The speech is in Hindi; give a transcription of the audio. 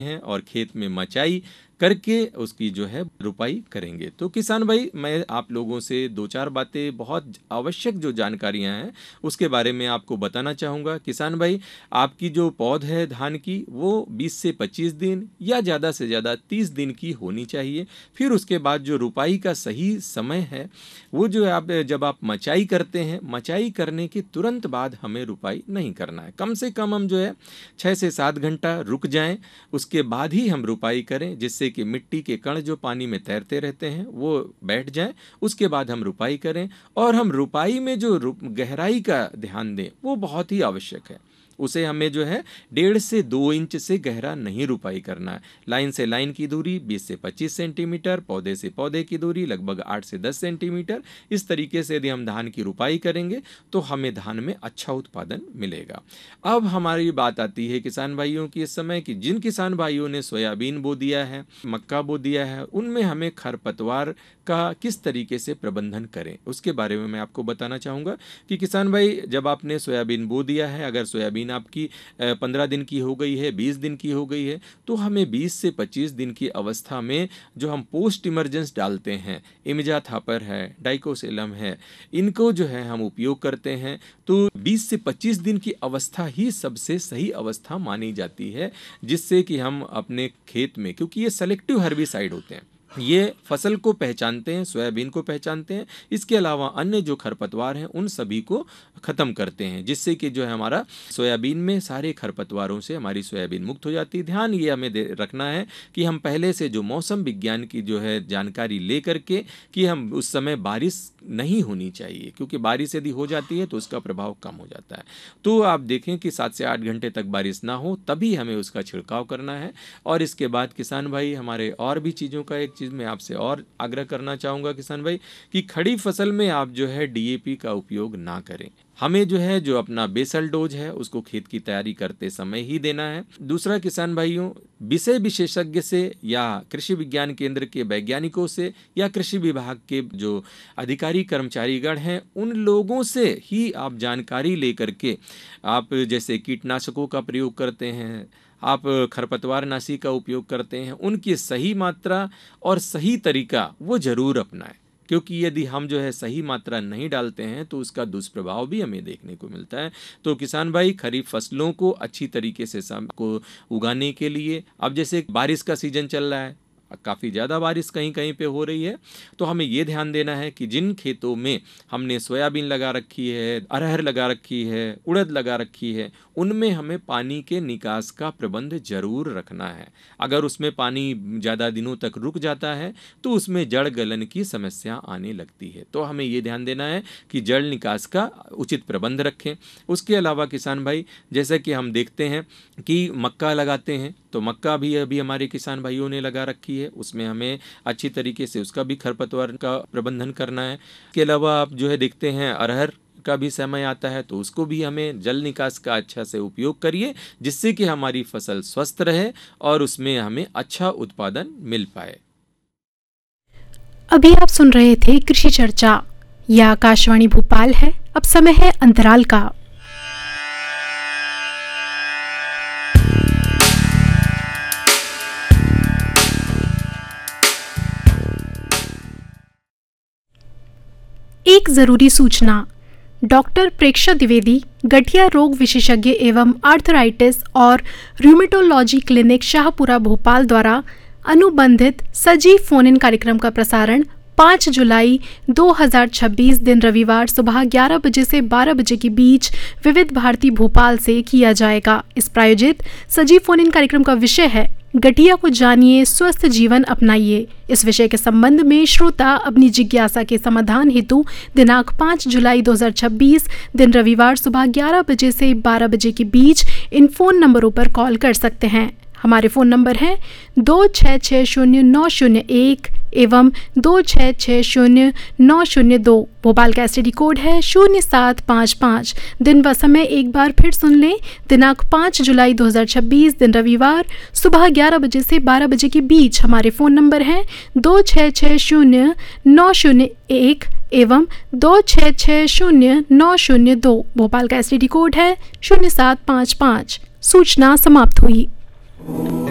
हैं और खेत में मचाई करके उसकी जो है रुपाई करेंगे। तो किसान भाई, मैं आप लोगों से दो चार बातें, बहुत आवश्यक जो जानकारियां हैं उसके बारे में आपको बताना चाहूँगा। किसान भाई, आपकी जो पौध है धान की वो 20 से 25 दिन या ज़्यादा से ज़्यादा 30 दिन की होनी चाहिए। फिर उसके बाद जो रुपाई का सही समय है वो जो आप जब आप मचाई करते हैं, मचाई करने के तुरंत बाद हमें रुपाई नहीं करना है। कम से कम हम जो है 6 से 7 घंटा रुक जाएं, उसके बाद ही हम रुपाई करें, जिससे कि मिट्टी के कण जो पानी में तैरते रहते हैं वो बैठ जाएं। उसके बाद हम रुपाई करें, और हम रुपाई में जो गहराई का ध्यान दें वो बहुत ही आवश्यक है। उसे हमें जो है 1.5 से 2 इंच से गहरा नहीं रुपाई करना है। लाइन से लाइन की दूरी 20 से 25 सेंटीमीटर, पौधे से पौधे की दूरी लगभग 8 से 10 सेंटीमीटर। इस तरीके से यदि हम धान की रुपाई करेंगे तो हमें धान में अच्छा उत्पादन मिलेगा। अब हमारी बात आती है किसान भाइयों की इस समय कि जिन किसान भाइयों ने सोयाबीन बो दिया है, मक्का बो दिया है, उनमें हमें खरपतवार का किस तरीके से प्रबंधन करें उसके बारे में मैं आपको बताना चाहूँगा। कि किसान भाई, जब आपने सोयाबीन बो दिया है, अगर सोयाबीन आपकी 15 दिन की हो गई है, 20 दिन की हो गई है, तो हमें 20 से 25 दिन की अवस्था में जो हम पोस्ट इमरजेंस डालते हैं, इमिजाथापर है, डाइकोसेलम है, इनको जो है हम उपयोग करते हैं। तो 20 से 25 दिन की अवस्था ही सबसे सही अवस्था मानी जाती है, जिससे कि हम अपने खेत में, क्योंकि ये सेलेक्टिव हर्बिसाइड होते हैं, ये फसल को पहचानते हैं, सोयाबीन को पहचानते हैं, इसके अलावा अन्य जो खरपतवार हैं उन सभी को ख़त्म करते हैं, जिससे कि जो है हमारा सोयाबीन में सारे खरपतवारों से हमारी सोयाबीन मुक्त हो जाती है। ध्यान ये हमें रखना है कि हम पहले से जो मौसम विज्ञान की जो है जानकारी ले करके कि हम उस समय बारिश नहीं होनी चाहिए, क्योंकि बारिश यदि हो जाती है तो उसका प्रभाव कम हो जाता है। तो आप देखें कि 7 से 8 घंटे तक बारिश ना हो, तभी हमें उसका छिड़काव करना है। और इसके बाद किसान भाई, हमारे और भी चीज़ों का एक चीज़ मैं आपसे और आग्रह करना चाहूँगा किसान भाई, कि खड़ी फसल में आप जो है DAP का उपयोग ना करें। हमें जो है जो अपना बेसल डोज है उसको खेत की तैयारी करते समय ही देना है। दूसरा किसान भाइयों, विषय विशेषज्ञ से या कृषि विज्ञान केंद्र के वैज्ञानिकों से या कृषि विभाग के जो अधिकारी कर्मचारीगण हैं उन लोगों से ही आप जानकारी लेकर के, आप जैसे कीटनाशकों का प्रयोग करते हैं, आप खरपतवारनाशी का उपयोग करते हैं, उनकी सही मात्रा और सही तरीका वो ज़रूर अपनाएं। क्योंकि यदि हम जो है सही मात्रा नहीं डालते हैं तो उसका दुष्प्रभाव भी हमें देखने को मिलता है। तो किसान भाई, खरीफ फसलों को अच्छी तरीके से को उगाने के लिए, अब जैसे बारिश का सीजन चल रहा है, काफ़ी ज़्यादा बारिश कहीं कहीं पे हो रही है, तो हमें ये ध्यान देना है कि जिन खेतों में हमने सोयाबीन लगा रखी है, अरहर लगा रखी है, उड़द लगा रखी है, उनमें हमें पानी के निकास का प्रबंध जरूर रखना है। अगर उसमें पानी ज़्यादा दिनों तक रुक जाता है तो उसमें जड़ गलन की समस्या आने लगती है। तो हमें ये ध्यान देना है कि जड़ निकास का उचित प्रबंध रखें। उसके अलावा किसान भाई, जैसा कि हम देखते हैं कि मक्का लगाते हैं, तो मक्का भी अभी हमारे किसान भाइयों ने लगा रखी है, उसमें हमें अच्छी तरीके से उसका भी खरपतवार का प्रबंधन करना है। इसके अलावा आप जो है देखते हैं अरहर का भी समय आता है, तो उसको भी हमें जल निकास का अच्छा से उपयोग करिए, जिससे कि हमारी फसल स्वस्थ रहे और उसमें हमें अच्छा उत्पादन मिल पाए। अभी आप सुन रहे थे कृषि चर्चा, यह आकाशवाणी भोपाल है। अब समय है अंतराल का। एक जरूरी सूचना। डॉक्टर प्रेक्षा द्विवेदी, गठिया रोग विशेषज्ञ एवं आर्थराइटिस और रूमेटोलॉजी क्लिनिक शाहपुरा भोपाल द्वारा अनुबंधित सजीव फोन इन कार्यक्रम का प्रसारण 5 जुलाई 2026 दिन रविवार सुबह 11 बजे से 12 बजे के बीच विविध भारती भोपाल से किया जाएगा। इस प्रायोजित सजीव फोन इन कार्यक्रम का विषय है गठिया को जानिए, स्वस्थ जीवन अपनाइए। इस विषय के संबंध में श्रोता अपनी जिज्ञासा के समाधान हेतु दिनांक 5 जुलाई 2026 दिन रविवार सुबह 11 बजे से 12 बजे के बीच इन फोन नंबरों पर कॉल कर सकते हैं। हमारे फ़ोन नंबर हैं 26609001 एवं 26609002। भोपाल का STD कोड है 0755। दिन व समय एक बार फिर सुन लें, दिनांक 5 जुलाई 2026 दिन रविवार सुबह 11 बजे से 12 बजे के बीच हमारे फ़ोन नंबर हैं 26609001 एवं 26609002। भोपाल का STD कोड है 0755। सूचना समाप्त हुई।